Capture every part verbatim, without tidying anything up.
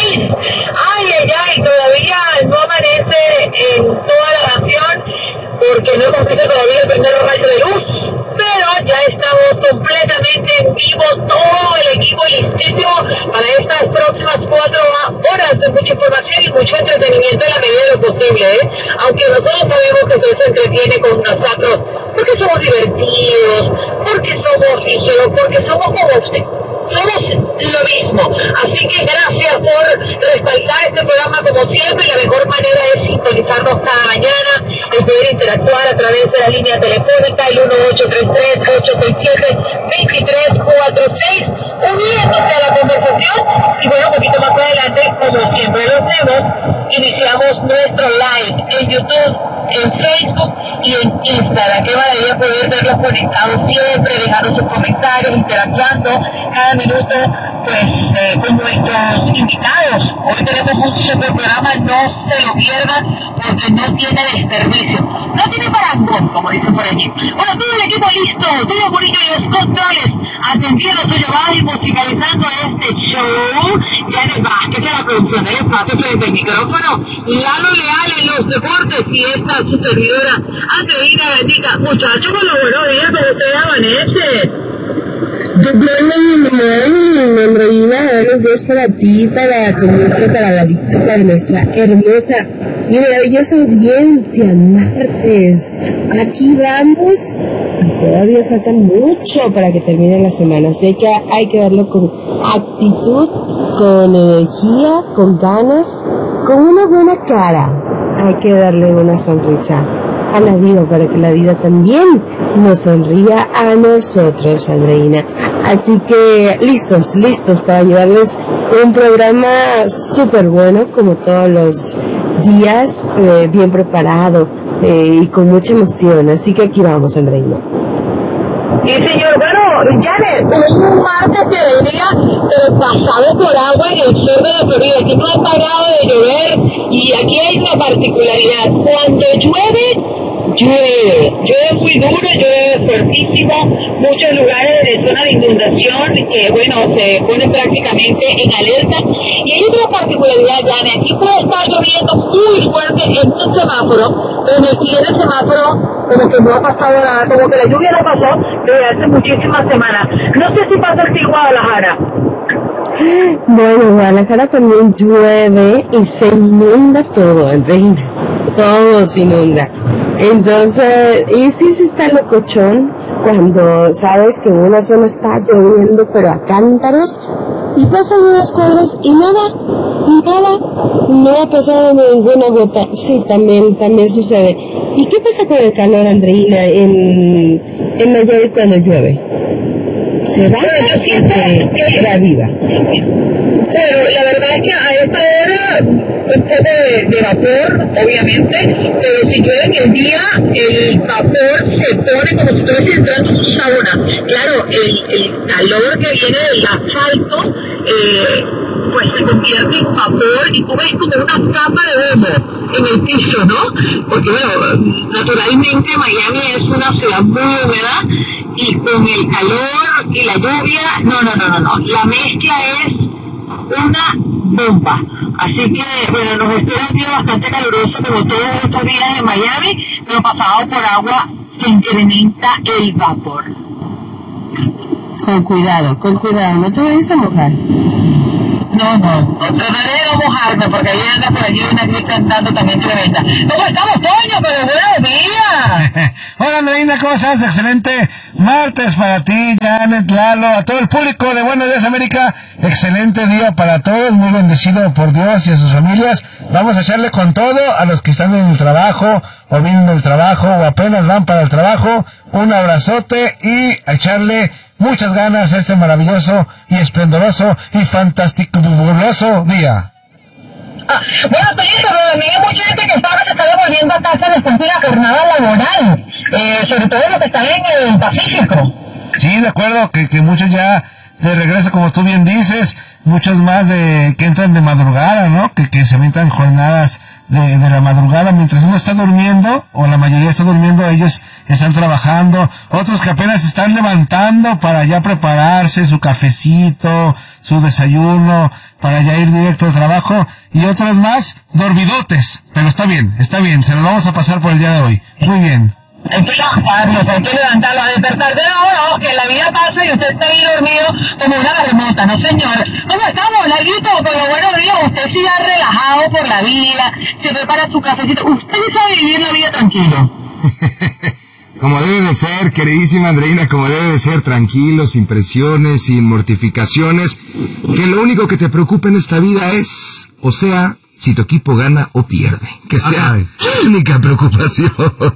país. Ay, ay, ay, todavía no amanece en toda la nación porque no hemos visto todavía el primer rayo de luz, pero ya estamos completamente en vivo, todo el equipo listísimo para estas próximas cuatro horas de mucha información y mucho entretenimiento en la medida de lo posible, ¿eh? Aunque nosotros sabemos que usted se entretiene con nosotros porque somos divertidos, porque somos ligeros, porque somos como usted. Somos lo mismo, así que gracias por respaldar este programa como siempre. La mejor manera es sintonizarnos cada mañana, el poder interactuar a través de la línea telefónica, el uno ocho tres tres, ocho seis siete, dos tres cuatro seis, uniéndose a la conversación. Y bueno, un poquito más adelante, como siempre lo hacemos, iniciamos nuestro live en YouTube, en Facebook y en Instagram. Qué maravilla poder verlos conectados siempre, dejaros sus comentarios, interactuando cada minuto pues eh, con nuestros invitados. Hoy tenemos un super programa, no se lo pierdan porque no tiene desperdicio, no tiene parangón, como dicen por allí. Bueno, todo el equipo listo, todo Murillo y los controles, atendiendo su llamada y musicalizando este show. Janet Vázquez de la producción del espacio frente al micrófono, Lalo Leal en los deportes y esta su servidora Andreina Bendita. Muchachos, con los buenos días, ¿cómo ustedes amanecen? Andreina, buenos días para ti, para tu mundo, para Lalito, para nuestra hermosa y maravillosa audiencia. Martes, aquí vamos y todavía falta mucho para que termine la semana, así que hay que darlo con actitud, con energía, con ganas, con una buena cara. Hay que darle una sonrisa a la vida para que la vida también nos sonría a nosotros, Andreina. Así que listos, listos para llevarles un programa súper bueno como todos los días, eh, bien preparado eh, y con mucha emoción. Así que aquí vamos, Andreina. Sí, señor. Bueno, Janet, un martes que venía eh, pasado por agua en el sur de la Florida. Aquí no ha parado de llover y aquí hay una particularidad. Cuando llueve, llueve, llueve muy duro, llueve fuertísimo, muchos lugares de zona de inundación que, bueno, se ponen prácticamente en alerta. Y hay otra particularidad, Janet, aquí puede estar lloviendo muy fuerte en un semáforo, en el siguiente semáforo como que no ha pasado nada, como que la lluvia no pasó desde hace muchísimas semanas. No sé si pasa así en Guadalajara. Bueno, Guadalajara también llueve y se inunda todo, Andreina, todo se inunda. Entonces, y sí, sí está locochón cuando sabes que en una zona está lloviendo, pero a cántaros, y pasan unas cuadras y nada, nada, no ha pasado ninguna gota. Sí, también, también sucede. ¿Y qué pasa con el calor, Andreina, en, en Nayarit cuando llueve? ¿Se va o se reaviva? Pero la verdad es que a esta hora un poco de, de vapor, obviamente, pero si llueve en el día, el vapor se pone como si estuviese entrando en su sauna. Claro, el, el calor que viene del asfalto, eh, pues se convierte en vapor y tú ves como una capa de humo en el piso, ¿no? Porque, bueno, naturalmente Miami es una ciudad muy húmeda y con el calor y la lluvia, no, no, no, no, no. La mezcla es una bomba. Así que, bueno, nos espera un día bastante caluroso como todos estos días en Miami, pero pasado por agua se incrementa el vapor. Con cuidado, con cuidado, no te vayas a mojar. No, no, no, trataré de no mojarme porque ahí anda por allí una grita andando también tremenda. ¿Cómo estamos, Toño? Pero buenos días. Hola, Andreina, ¿cómo estás? Excelente martes para ti, Janet, Lalo, a todo el público de Buenos Días América. Excelente día para todos, muy bendecido por Dios y a sus familias. Vamos a echarle con todo a los que están en el trabajo o vienen del trabajo o apenas van para el trabajo. Un abrazote y a echarle muchas ganas a este maravilloso y esplendoroso y fantasticuloso día. Ah, bueno, Toñito, pero también hay mucha gente que está, se está devolviendo a casa después de la jornada laboral, eh, sobre todo los que están en el Pacífico. Sí, de acuerdo, que, que muchos ya de regreso, como tú bien dices, muchos más de que entran de madrugada, ¿no? Que, que se avientan jornadas de, de la madrugada mientras uno está durmiendo, o la mayoría está durmiendo, ellos están trabajando, otros que apenas están levantando para ya prepararse su cafecito, su desayuno, para ya ir directo al trabajo, y otras más, dormidotes. Pero está bien, está bien, se los vamos a pasar por el día de hoy. Muy bien. Hay que levantarlos, hay que levantarlos, a despertarse. No, no, que la vida pasa y usted está ahí dormido como una marmota, ¿no, señor? ¿Cómo estamos, Larguito? Pero buenos días, usted sí va relajado por la vida, se prepara su cafecito. Usted sabe vivir la vida tranquilo. Como debe de ser, queridísima Andreina, como debe de ser, tranquilo, sin presiones, sin mortificaciones, que lo único que te preocupa en esta vida es, o sea, si tu equipo gana o pierde, que sea Ay. la única preocupación.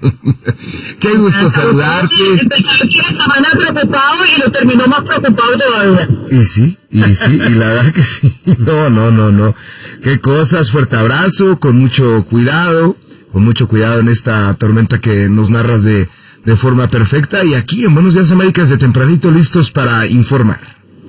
Qué gusto saludarte. Empezó aquí la semana preocupado y lo terminó más preocupado todavía. Y sí, y sí, y la verdad que sí. No, no, no, no. Qué cosas, fuerte abrazo, con mucho cuidado, con mucho cuidado en esta tormenta que nos narras de... de forma perfecta, y aquí en Buenos Días Américas de tempranito listos para informar.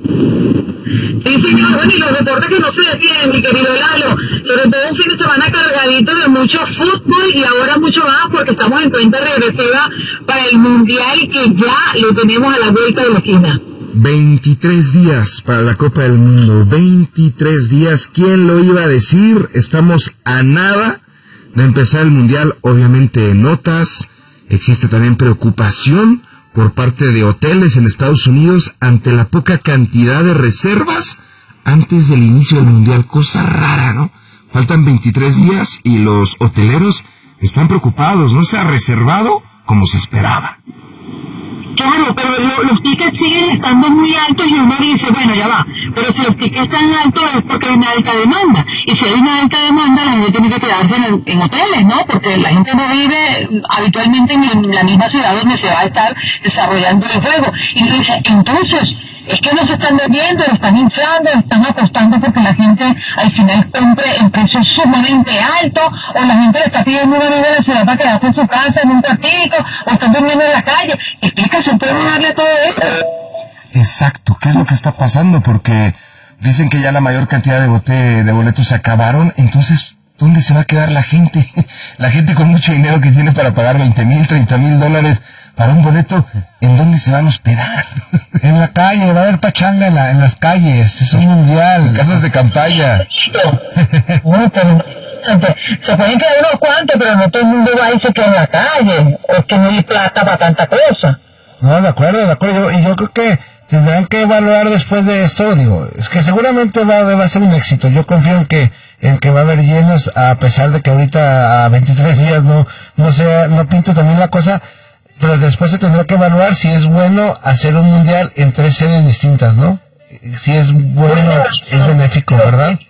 Sí, señor, bueno, y los deportes que no se detienen, mi querido Lalo, sobre todo un fin de semana cargadito de mucho fútbol y ahora mucho más porque estamos en cuenta regresiva para el Mundial que ya lo tenemos a la vuelta de la esquina. veintitrés días para la Copa del Mundo, veintitrés días, ¿quién lo iba a decir? Estamos a nada de empezar el Mundial, obviamente notas. Existe también preocupación por parte de hoteles en Estados Unidos ante la poca cantidad de reservas antes del inicio del Mundial. Cosa rara, ¿no? Faltan veintitrés días y los hoteleros están preocupados. No se ha reservado como se esperaba. Claro, pero lo, los tickets siguen estando muy altos y uno dice, bueno, ya va, pero si los tickets están altos es porque hay una alta demanda. Y si hay una alta demanda, la gente tiene que quedarse en, en hoteles, ¿no? Porque la gente no vive habitualmente en la misma ciudad donde se va a estar desarrollando el juego. Y uno dice, entonces, es que no se están vendiendo, lo están inflando, están apostando porque la gente al final compre en precios sumamente altos, o la gente le está pidiendo una vida en la ciudad para quedarse en su casa en un cuartico, o están durmiendo en la calle. Explícase, ¿puedo darle todo eso? Exacto, ¿qué es lo que está pasando? Porque dicen que ya la mayor cantidad de, bote, de boletos se acabaron, entonces, ¿dónde se va a quedar la gente? La gente con mucho dinero que tiene para pagar veinte mil, treinta mil dólares para un boleto, ¿en dónde se van a hospedar? En la calle, va a haber pachanga en, la, en las calles, es un mundial. Casas de campaña. No, pero se pueden quedar unos cuantos, pero no todo el mundo va y se queda en la calle, o es que no hay plata para tanta cosa. No, de acuerdo, de acuerdo, yo, y yo creo que tendrán que evaluar después de esto, digo, es que seguramente va, va a ser un éxito. Yo confío en que en que va a haber llenos, a pesar de que ahorita a veintitrés días no no sea, no pinto también la cosa, pero después se tendrá que evaluar si es bueno hacer un mundial en tres series distintas, ¿no? Si es bueno, es benéfico, ¿verdad?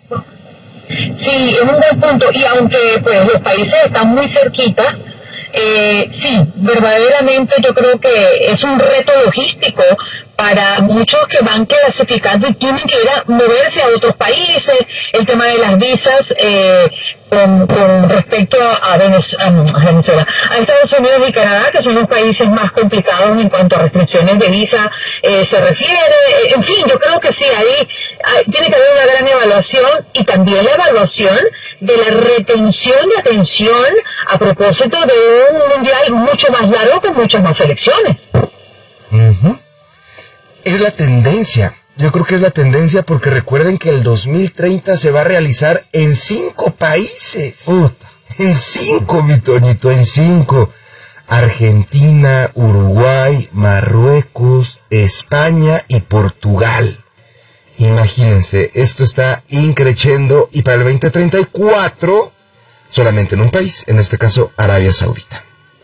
Sí, es un buen punto, y aunque pues los países están muy cerquita, eh, sí, verdaderamente yo creo que es un reto logístico para muchos que van clasificando y tienen que ir a moverse a otros países, el tema de las visas, eh, con, con respecto a, Venezuela, a Estados Unidos y Canadá, que son los países más complicados en cuanto a restricciones de visa eh, se refiere. En fin, yo creo que sí, ahí hay, tiene que haber una gran evaluación, y también la evaluación de la retención de atención a propósito de un mundial mucho más largo con muchas más selecciones. Uh-huh. Es la tendencia. Yo creo que es la tendencia porque recuerden que el dos mil treinta se va a realizar en cinco países. Uh, en cinco, mi Toñito, en cinco. Argentina, Uruguay, Marruecos, España y Portugal. Imagínense, esto está increciendo, y para el veinte treinta y cuatro solamente en un país, en este caso Arabia Saudita.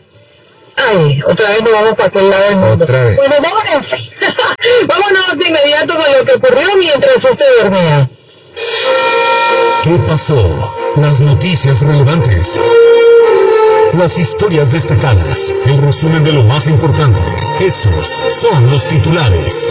Ay, otra vez nos vamos para aquel lado del mundo. Otra vez. Bueno, vámonos. Vámonos de inmediato con lo que ocurrió mientras usted dormía. ¿Qué pasó? Las noticias relevantes. Las historias destacadas. El resumen de lo más importante. Esos son los titulares.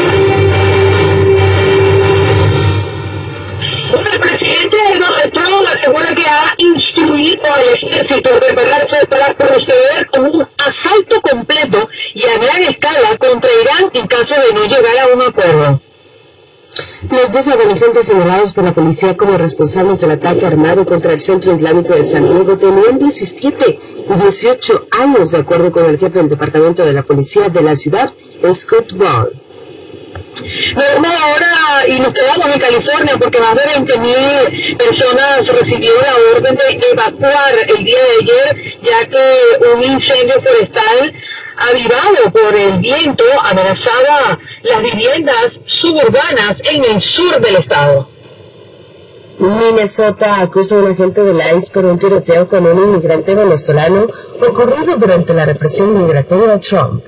El presidente Donald Trump asegura que ha instruido al ejército a prepararse para proceder con un asalto completo y a gran escala contra Irán en caso de no llegar a un acuerdo. Los dos adolescentes señalados por la policía como responsables del ataque armado contra el Centro Islámico de San Diego tenían diecisiete y dieciocho años, de acuerdo con el jefe del departamento de la policía de la ciudad, Scott Ball. Vamos ahora y nos quedamos en California porque más de veinte mil personas recibieron la orden de evacuar el día de ayer, ya que un incendio forestal avivado por el viento amenazaba las viviendas suburbanas en el sur del estado. Minnesota acusa a un agente del I C E por un tiroteo con un inmigrante venezolano ocurrido durante la represión migratoria de Trump.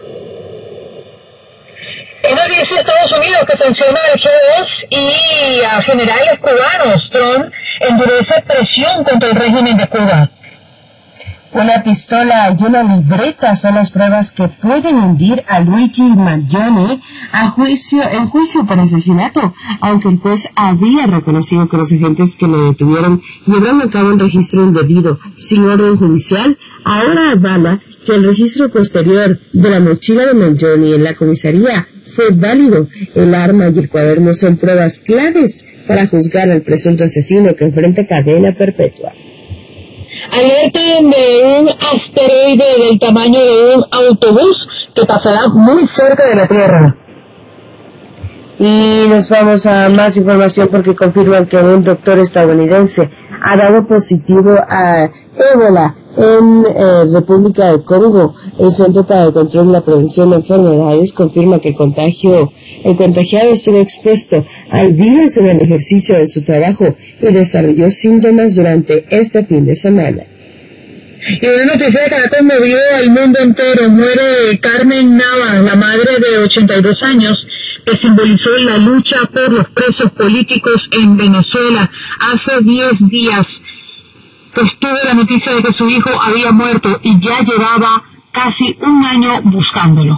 En el dice Estados Unidos que sanciona al G dos y a generales cubanos. Trump endurece presión contra el régimen de Cuba. Una pistola y una libreta son las pruebas que pueden hundir a Luigi Mangione a juicio, en juicio por asesinato, aunque el juez había reconocido que los agentes que lo detuvieron llevaron a cabo un registro indebido, sin orden judicial. Ahora avala que el registro posterior de la mochila de Mangione en la comisaría fue válido. El arma y el cuaderno son pruebas claves para juzgar al presunto asesino que enfrenta cadena perpetua. Alerten de un asteroide del tamaño de un autobús que pasará muy cerca de la Tierra. Y nos vamos a más información porque confirman que un doctor estadounidense ha dado positivo a ébola en eh, República de Congo. El Centro para el Control y la Prevención de Enfermedades confirma que el contagio, el contagiado estuvo expuesto al virus en el ejercicio de su trabajo y desarrolló síntomas durante este fin de semana. Y una noticia que ha conmovido al mundo entero. Muere Carmen Nava, la madre de ochenta y dos años, que simbolizó la lucha por los presos políticos en Venezuela. Hace diez días pues tuvo la noticia de que su hijo había muerto y ya llevaba casi un año buscándolo.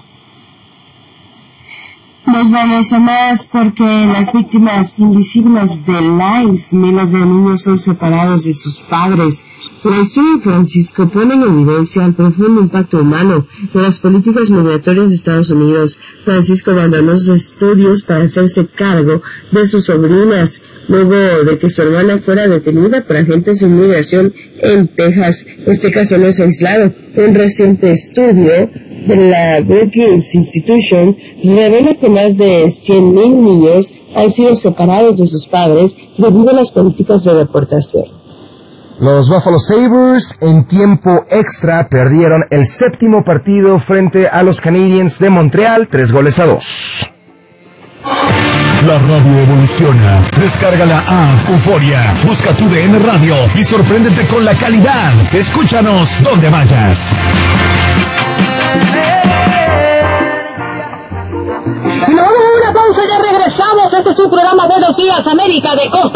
Nos vamos a más porque las víctimas invisibles del I C E, miles de niños son separados de sus padres. La historia de Francisco pone en evidencia el profundo impacto humano de las políticas migratorias de Estados Unidos. Francisco abandonó sus estudios para hacerse cargo de sus sobrinas, luego de que su hermana fuera detenida por agentes de inmigración en Texas. Este caso no es aislado. Un reciente estudio de la Brookings Institution revela que más de cien mil niños han sido separados de sus padres debido a las políticas de deportación. Los Buffalo Sabres en tiempo extra perdieron el séptimo partido frente a los Canadiens de Montreal, tres goles a dos. La radio evoluciona. Descarga la app Euforia. Busca tu D N Radio y sorpréndete con la calidad. Escúchanos donde vayas. Y nos vamos a una pausa y ya regresamos. Este es un programa Buenos Días América de Costa